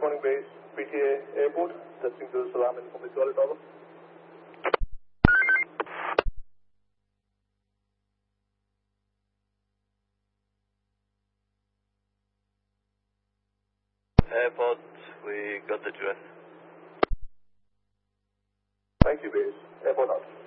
morning, base. PTA Airport. Testing to Salam and Commercial Tower. Airport, we got the address. Thank you, base. Airport out.